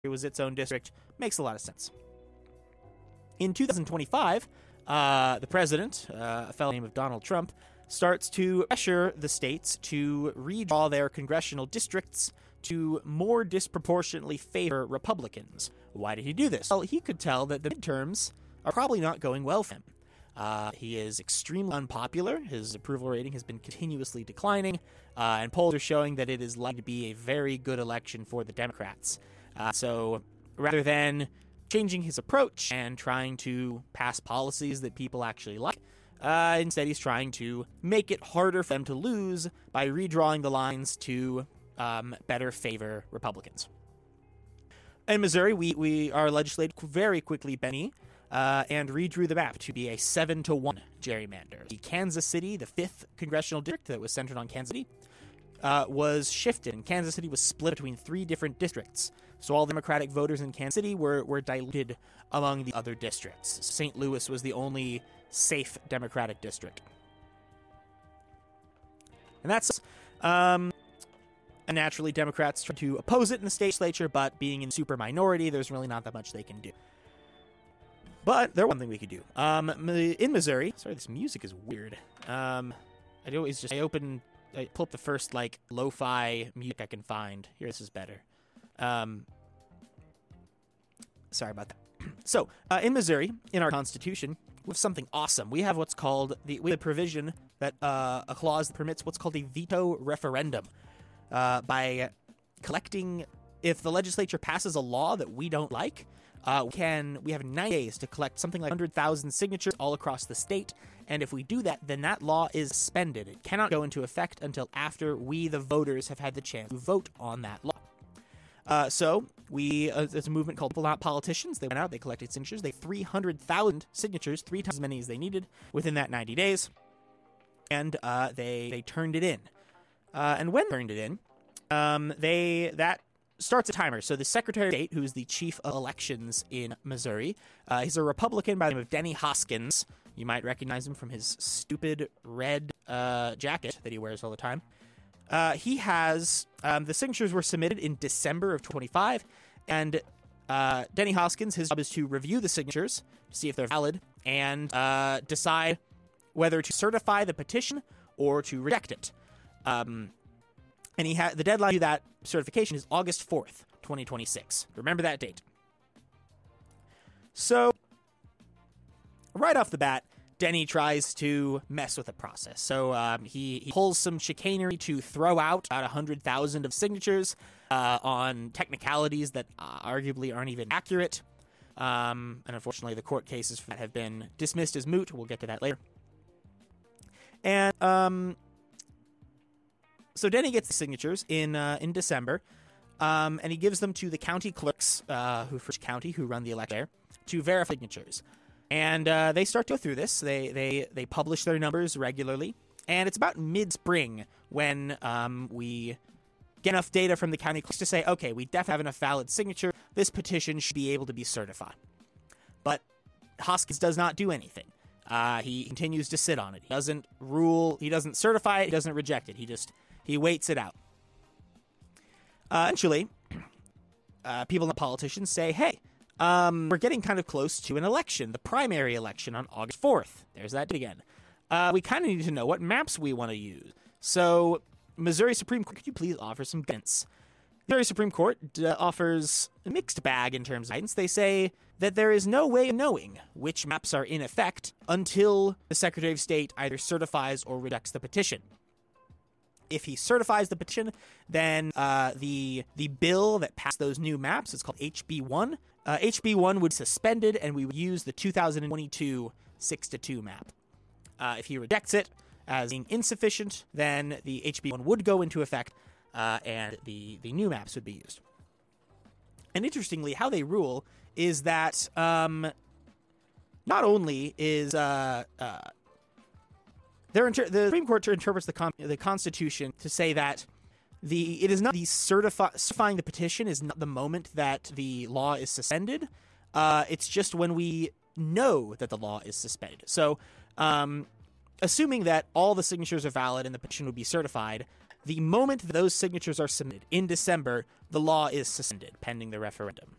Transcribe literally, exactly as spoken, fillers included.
it was its own district. Makes a lot of sense. In two thousand twenty-five, uh, the president, uh, a fellow named of Donald Trump, starts to pressure the states to redraw their congressional districts to more disproportionately favor Republicans. Why did he do this? Well, he could tell that the midterms are probably not going well for him. Uh, he is extremely unpopular. His approval rating has been continuously declining, uh, and polls are showing that it is likely to be a very good election for the Democrats. Uh, so rather than changing his approach and trying to pass policies that people actually like, uh, instead he's trying to make it harder for them to lose by redrawing the lines to um, better favor Republicans. In Missouri, we, we our legislature very quickly Benny uh, and redrew the map to be a seven to one gerrymander. The Kansas City, the fifth congressional district that was centered on Kansas City, uh, was shifted, and Kansas City was split between three different districts. So all Democratic voters in Kansas City were, were diluted among the other districts. Saint Louis was the only safe Democratic district. And that's... Um, and naturally, Democrats try to oppose it in the state legislature, but being in super minority, there's really not that much they can do. But there's one thing we could do. Um, in Missouri... Sorry, this music is weird. Um, I always just... I open... I pull up the first, like, lo-fi music I can find. Here, this is better. Um, sorry about that. So, uh, in Missouri, in our Constitution, we have something awesome. We have what's called the, we have a provision that, uh, a clause that permits what's called a veto referendum. Uh, by collecting, if the legislature passes a law that we don't like, uh, we can, we have nine days to collect something like one hundred thousand signatures all across the state. And if we do that, then that law is suspended. It cannot go into effect until after we, the voters, have had the chance to vote on that law. Uh, so we, uh, there's a movement called People Not Politicians. They went out, they collected signatures. They had three hundred thousand signatures, three times as many as they needed within that ninety days. And uh, they they turned it in. Uh, and when they turned it in, um, they that starts a timer. So the Secretary of State, who's the chief of elections in Missouri, uh, he's a Republican by the name of Denny Hoskins. You might recognize him from his stupid red uh, jacket that he wears all the time. Uh, he has, um, the signatures were submitted in December of twenty-five, and uh, Denny Hoskins, his job is to review the signatures, to see if they're valid, and uh, decide whether to certify the petition or to reject it. Um, and he had the deadline to do that certification is August fourth, twenty twenty-six. Remember that date. So, right off the bat, Denny tries to mess with the process. So um, he, he pulls some chicanery to throw out about one hundred thousand of signatures uh, on technicalities that uh, arguably aren't even accurate. Um, and unfortunately, the court cases for that have been dismissed as moot. We'll get to that later. And um, so Denny gets the signatures in uh, in December, um, and he gives them to the county clerks uh, who for each county who run the election there to verify signatures. And uh, they start to go through this. They they they publish their numbers regularly, and it's about mid-spring when um, we get enough data from the county clerks to say, okay, we definitely have enough valid signature. This petition should be able to be certified. But Hoskins does not do anything. Uh, he continues to sit on it. He doesn't rule. He doesn't certify it. He doesn't reject it. He just he waits it out. Uh, eventually, uh, people and politicians say, hey. Um, we're getting kind of close to an election, the primary election on August fourth. There's that again. Uh, we kind of need to know what maps we want to use. So, Missouri Supreme Court, could you please offer some guidance? The Missouri Supreme Court uh, offers a mixed bag in terms of guidance. They say that there is no way of knowing which maps are in effect until the Secretary of State either certifies or rejects the petition. If he certifies the petition, then uh, the the bill that passed those new maps is called H B one. Uh, H B one would be suspended, and we would use the two thousand twenty-two six to two map. Uh, if he rejects it as being insufficient, then the H B one would go into effect, uh, and the, the new maps would be used. And interestingly, how they rule is that um, not only is... Uh, uh, They're inter- the Supreme Court interprets the, con- the Constitution to say that the it is not the certifi- certifying the petition is not the moment that the law is suspended. Uh, it's just when we know that the law is suspended. So, um, assuming that all the signatures are valid and the petition would be certified, The moment those signatures are submitted in December, the law is suspended pending the referendum.